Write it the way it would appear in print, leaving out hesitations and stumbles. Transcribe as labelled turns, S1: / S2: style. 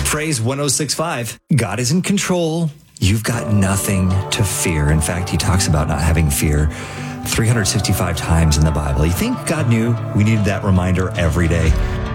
S1: Praise 106.5. God is in control. You've got nothing to fear. In fact, he talks about not having fear 365 times in the Bible. You think God knew we needed that reminder every day?